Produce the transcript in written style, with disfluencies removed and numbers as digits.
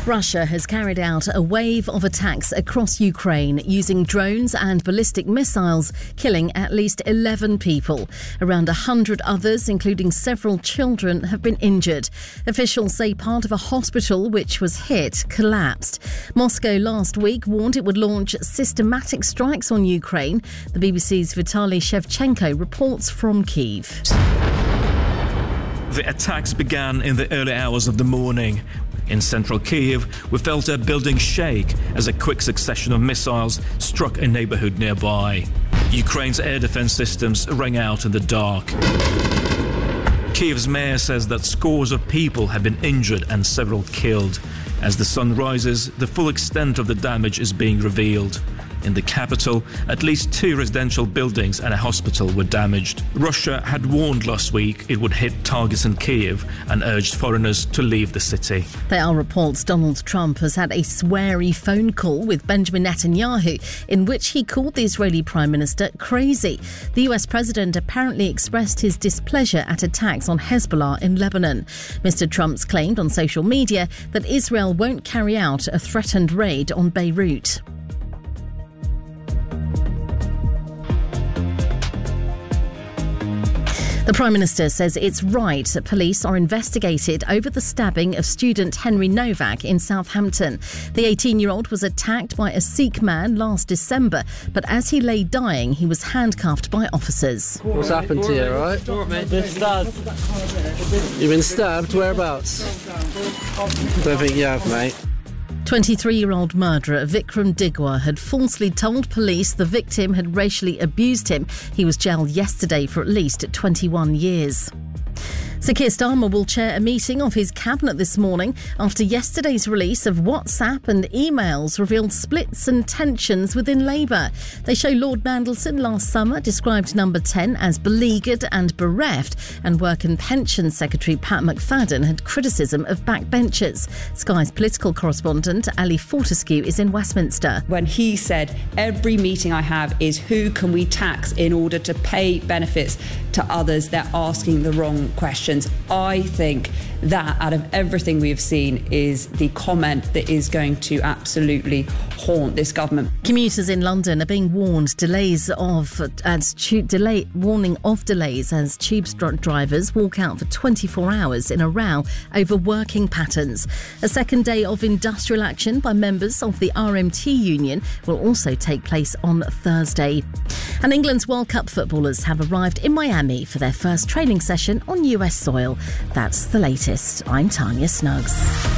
Russia has carried out a wave of attacks across Ukraine using drones and ballistic missiles, killing at least 11 people. Around 100 others, including several children, have been injured. Officials say part of a hospital which was hit collapsed. Moscow last week warned it would launch systematic strikes on Ukraine. The BBC's Vitaly Shevchenko reports from Kyiv. The attacks began in the early hours of the morning. In central Kyiv, we felt a building shake as a quick succession of missiles struck a neighbourhood nearby. Ukraine's air defence systems rang out in the dark. Kyiv's mayor says that scores of people have been injured and several killed. As the sun rises, the full extent of the damage is being revealed. In the capital, at least 2 residential buildings and a hospital were damaged. Russia had warned last week it would hit targets in Kyiv and urged foreigners to leave the city. There are reports Donald Trump has had a sweary phone call with Benjamin Netanyahu in which he called the Israeli Prime Minister crazy. The US President apparently expressed his displeasure at attacks on Hezbollah in Lebanon. Mr. Trump's claimed on social media that Israel won't carry out a threatened raid on Beirut. The Prime Minister says it's right that police are investigated over the stabbing of student Henry Novak in Southampton. The 18-year-old was attacked by a Sikh man last December, but as he lay dying, he was handcuffed by officers. What's happened to you, right? Been stabbed. You've been stabbed? Whereabouts? Don't think you have, mate. 23-year-old murderer Vikram Digwa had falsely told police the victim had racially abused him. He was jailed yesterday for at least 21 years. Sir Keir Starmer will chair a meeting of his cabinet this morning after yesterday's release of WhatsApp and emails revealed splits and tensions within Labour. They show Lord Mandelson last summer described Number 10 as beleaguered and bereft, and Work and Pensions Secretary Pat McFadden had criticism of backbenchers. Sky's political correspondent Ali Fortescue is in Westminster. When he said, every meeting I have is who can we tax in order to pay benefits to others, they're asking the wrong questions. I think that out of everything we've seen is the comment that is going to absolutely haunt this government. Commuters in London are being warned warning of delays as tube drivers walk out for 24 hours in a row over working patterns. A second day of industrial action by members of the RMT union will also take place on Thursday. And England's World Cup footballers have arrived in Miami for their first training session on US soil. That's the latest. I'm Tanya Snuggs.